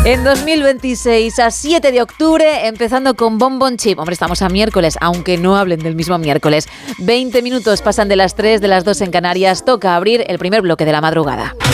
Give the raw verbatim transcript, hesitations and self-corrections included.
En dos mil veintiséis, a siete de octubre, empezando con Bon Bon Chip. Hombre, estamos a miércoles, aunque no hablen del mismo miércoles. veinte minutos pasan de las tres, de las dos en Canarias. Toca abrir el primer bloque de la madrugada.